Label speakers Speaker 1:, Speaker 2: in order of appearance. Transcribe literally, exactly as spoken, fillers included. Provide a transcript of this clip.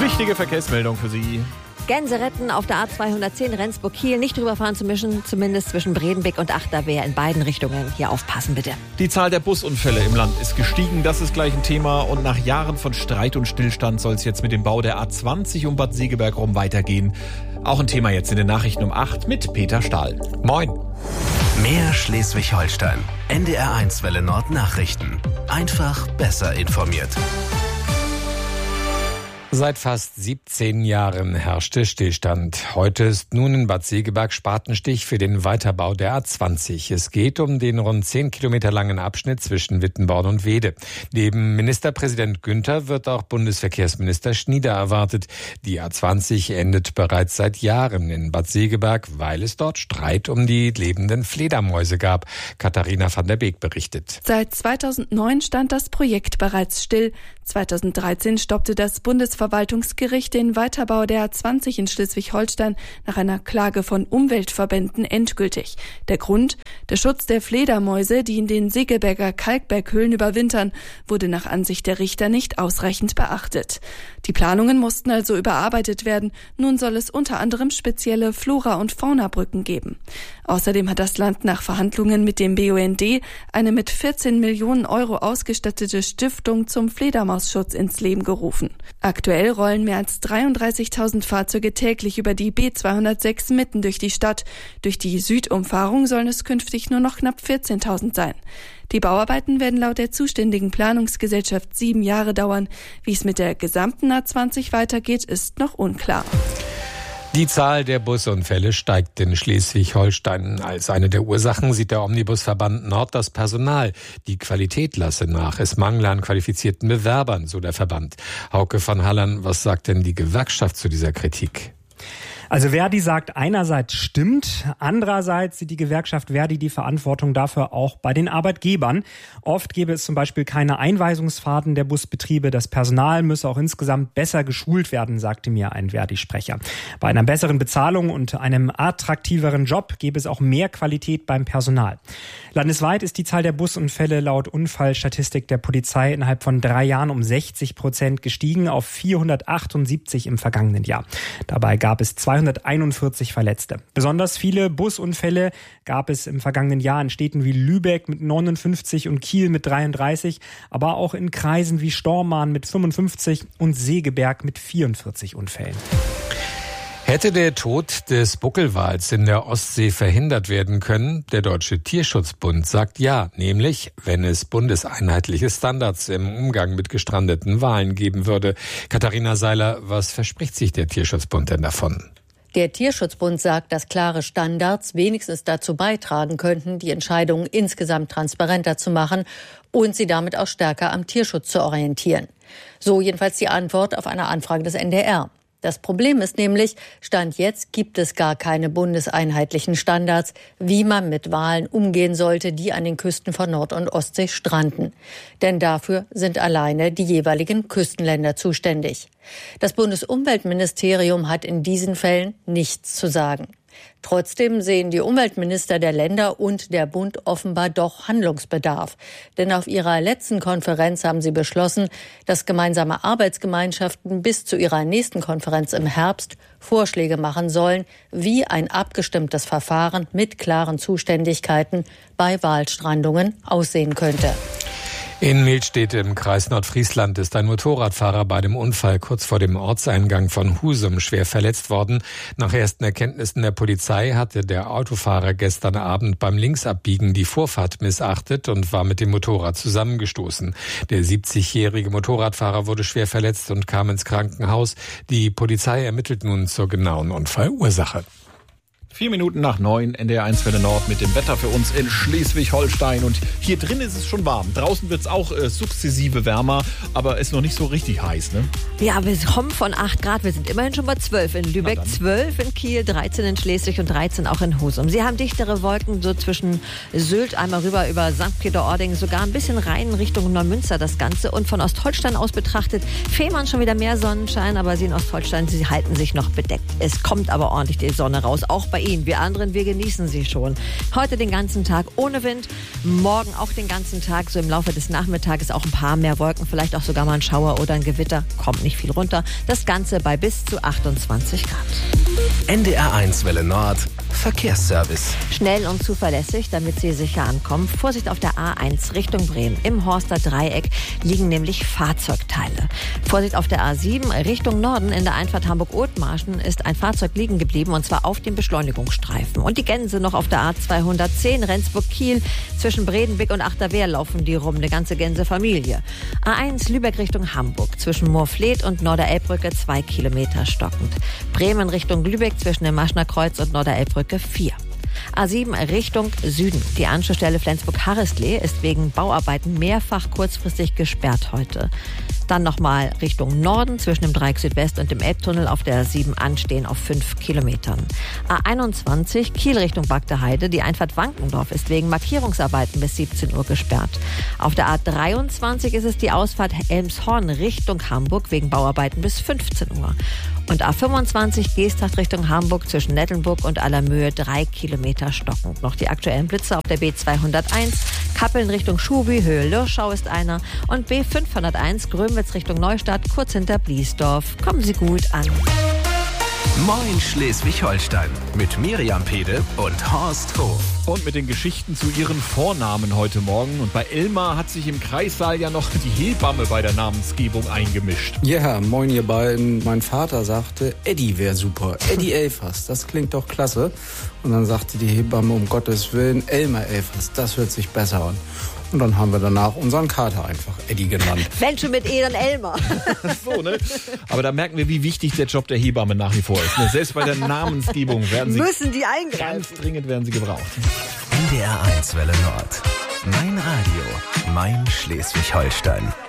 Speaker 1: Wichtige Verkehrsmeldung für Sie.
Speaker 2: Gänse retten auf der A zweihundertzehn Rendsburg-Kiel. Nicht drüber fahren zu mischen, zumindest zwischen Bredenbeck und Achterwehr in beiden Richtungen. Hier aufpassen bitte.
Speaker 1: Die Zahl der Busunfälle im Land ist gestiegen. Das ist gleich ein Thema. Und nach Jahren von Streit und Stillstand soll es jetzt mit dem Bau der A zwanzig um Bad Segeberg rum weitergehen. Auch ein Thema jetzt in den Nachrichten um acht mit Peter Stahl. Moin.
Speaker 3: Mehr Schleswig-Holstein. N D R eins Welle Nord Nachrichten. Einfach besser informiert.
Speaker 4: Seit fast siebzehn Jahren herrschte Stillstand. Heute ist nun in Bad Segeberg Spatenstich für den Weiterbau der A zwanzig. Es geht um den rund zehn Kilometer langen Abschnitt zwischen Wittenborn und Weede. Neben Ministerpräsident Günther wird auch Bundesverkehrsminister Schnieder erwartet. Die A zwanzig endet bereits seit Jahren in Bad Segeberg, weil es dort Streit um die lebenden Fledermäuse gab. Katharina van der Beek berichtet.
Speaker 5: Seit zweitausendneun stand das Projekt bereits still. zweitausenddreizehn stoppte das Bundesverwaltungsgericht den Weiterbau der A zwanzig in Schleswig-Holstein nach einer Klage von Umweltverbänden endgültig. Der Grund? Der Schutz der Fledermäuse, die in den Segeberger Kalkberghöhlen überwintern, wurde nach Ansicht der Richter nicht ausreichend beachtet. Die Planungen mussten also überarbeitet werden. Nun soll es unter anderem spezielle Flora- und Faunabrücken geben. Außerdem hat das Land nach Verhandlungen mit dem B U N D eine mit vierzehn Millionen Euro ausgestattete Stiftung zum Fledermausschutz ins Leben gerufen. Aktuell rollen mehr als dreiunddreißigtausend Fahrzeuge täglich über die B zweihundertsechs mitten durch die Stadt. Durch die Südumfahrung sollen es künftig nur noch knapp vierzehntausend sein. Die Bauarbeiten werden laut der zuständigen Planungsgesellschaft sieben Jahre dauern. Wie es mit der gesamten A zwanzig weitergeht, ist noch unklar.
Speaker 4: Die Zahl der Busunfälle steigt in Schleswig-Holstein. Als eine der Ursachen sieht der Omnibusverband Nord das Personal. Die Qualität lasse nach. Es mangle an qualifizierten Bewerbern, so der Verband. Hauke von Hallern, was sagt denn die Gewerkschaft zu dieser Kritik?
Speaker 6: Also Verdi sagt, einerseits stimmt, andererseits sieht die Gewerkschaft Verdi die Verantwortung dafür auch bei den Arbeitgebern. Oft gäbe es zum Beispiel keine Einweisungsfahrten der Busbetriebe. Das Personal müsse auch insgesamt besser geschult werden, sagte mir ein Verdi-Sprecher. Bei einer besseren Bezahlung und einem attraktiveren Job gäbe es auch mehr Qualität beim Personal. Landesweit ist die Zahl der Busunfälle laut Unfallstatistik der Polizei innerhalb von drei Jahren um sechzig Prozent gestiegen auf vierhundertachtundsiebzig im vergangenen Jahr. Dabei gab es zweihunderteinundvierzig Verletzte. Besonders viele Busunfälle gab es im vergangenen Jahr in Städten wie Lübeck mit neunundfünfzig und Kiel mit dreiunddreißig, aber auch in Kreisen wie Stormarn mit fünfundfünfzig und Segeberg mit vierundvierzig Unfällen.
Speaker 4: Hätte der Tod des Buckelwals in der Ostsee verhindert werden können? Der Deutsche Tierschutzbund sagt ja, nämlich wenn es bundeseinheitliche Standards im Umgang mit gestrandeten Walen geben würde. Katharina Seiler, was verspricht sich der Tierschutzbund denn davon?
Speaker 7: Der Tierschutzbund sagt, dass klare Standards wenigstens dazu beitragen könnten, die Entscheidungen insgesamt transparenter zu machen und sie damit auch stärker am Tierschutz zu orientieren. So jedenfalls die Antwort auf eine Anfrage des N D R. Das Problem ist nämlich, Stand jetzt gibt es gar keine bundeseinheitlichen Standards, wie man mit Walen umgehen sollte, die an den Küsten von Nord- und Ostsee stranden. Denn dafür sind alleine die jeweiligen Küstenländer zuständig. Das Bundesumweltministerium hat in diesen Fällen nichts zu sagen. Trotzdem sehen die Umweltminister der Länder und der Bund offenbar doch Handlungsbedarf. Denn auf ihrer letzten Konferenz haben sie beschlossen, dass gemeinsame Arbeitsgemeinschaften bis zu ihrer nächsten Konferenz im Herbst Vorschläge machen sollen, wie ein abgestimmtes Verfahren mit klaren Zuständigkeiten bei Walstrandungen aussehen könnte.
Speaker 4: In Mehlstedt im Kreis Nordfriesland ist ein Motorradfahrer bei dem Unfall kurz vor dem Ortseingang von Husum schwer verletzt worden. Nach ersten Erkenntnissen der Polizei hatte der Autofahrer gestern Abend beim Linksabbiegen die Vorfahrt missachtet und war mit dem Motorrad zusammengestoßen. Der siebzigjährige Motorradfahrer wurde schwer verletzt und kam ins Krankenhaus. Die Polizei ermittelt nun zur genauen Unfallursache.
Speaker 1: Vier Minuten nach neun, N D R eins Welle Nord mit dem Wetter für uns in Schleswig-Holstein. Und hier drin ist es schon warm. Draußen wird es auch äh, sukzessive wärmer, aber ist noch nicht so richtig heiß, ne?
Speaker 2: Ja, wir kommen von acht Grad. Wir sind immerhin schon bei zwölf in Lübeck, zwölf in Kiel, dreizehn in Schleswig und dreizehn auch in Husum. Sie haben dichtere Wolken so zwischen Sylt, einmal rüber über Sankt Peter-Ording, sogar ein bisschen rein Richtung Neumünster das Ganze. Und von Ostholstein aus betrachtet, Fehmarn schon wieder mehr Sonnenschein, aber Sie in Ostholstein, Sie halten sich noch bedeckt. Es kommt aber ordentlich die Sonne raus, auch bei Ihnen. Wir anderen, wir genießen sie schon. Heute den ganzen Tag ohne Wind, morgen auch den ganzen Tag, so im Laufe des Nachmittages auch ein paar mehr Wolken, vielleicht auch sogar mal ein Schauer oder ein Gewitter. Kommt nicht viel runter. Das Ganze bei bis zu achtundzwanzig Grad.
Speaker 3: N D R eins Welle Nord, Verkehrsservice.
Speaker 2: Schnell und zuverlässig, damit Sie sicher ankommen. Vorsicht auf der A eins Richtung Bremen. Im Horster Dreieck liegen nämlich Fahrzeugteile. Vorsicht auf der A sieben Richtung Norden. In der Einfahrt Hamburg-Othmarschen ist ein Fahrzeug liegen geblieben, und zwar auf dem Beschleunigungsstreifen. Und die Gänse noch auf der A zweihundertzehn Rendsburg-Kiel. Zwischen Bredenbeck und Achterwehr laufen die rum, eine ganze Gänsefamilie. A eins Lübeck Richtung Hamburg. Zwischen Moorfleet und Norderelbbrücke zwei Kilometer stockend. Bremen Richtung Lübeck zwischen dem Maschner Kreuz und Norderelbbrücke vier. A sieben Richtung Süden. Die Anschlussstelle Flensburg-Harrislee ist wegen Bauarbeiten mehrfach kurzfristig gesperrt heute. Dann nochmal Richtung Norden zwischen dem Dreieck Südwest und dem Elbtunnel auf der A sieben anstehen auf fünf Kilometern. A einundzwanzig Kiel Richtung Bagdeheide. Die Einfahrt Wankendorf ist wegen Markierungsarbeiten bis siebzehn Uhr gesperrt. Auf der A dreiundzwanzig ist es die Ausfahrt Elmshorn Richtung Hamburg wegen Bauarbeiten bis fünfzehn Uhr. Und A fünfundzwanzig Geesthacht Richtung Hamburg zwischen Nettelnburg und Allermöhe drei Kilometer stockend. Noch die aktuellen Blitze auf der B zweihunderteins. Kappeln Richtung Schubi, Höhe Lürschau ist einer. Und B fünfhunderteins Grömitz Richtung Neustadt, kurz hinter Bliesdorf. Kommen Sie gut an.
Speaker 3: Moin Schleswig-Holstein mit Miriam Pede und Horst Hof.
Speaker 1: Und mit den Geschichten zu ihren Vornamen heute Morgen. Und bei Elmar hat sich im Kreissaal ja noch die Hebamme bei der Namensgebung eingemischt.
Speaker 8: Ja, moin ihr beiden. Mein Vater sagte, Eddie wäre super. Eddie Elfers, das klingt doch klasse. Und dann sagte die Hebamme, um Gottes Willen, Elmar Elfers, das hört sich besser an. Und dann haben wir danach unseren Kater einfach Eddie genannt.
Speaker 2: Wenn schon mit E, dann Elmar.
Speaker 1: So, ne? Aber da merken wir, wie wichtig der Job der Hebamme nach wie vor ist. Ne? Selbst bei der Namensgebung werden sie
Speaker 2: müssen die eingreifen.
Speaker 1: Ganz dringend werden sie gebraucht.
Speaker 3: N D R eins Welle Nord. Mein Radio, mein Schleswig-Holstein.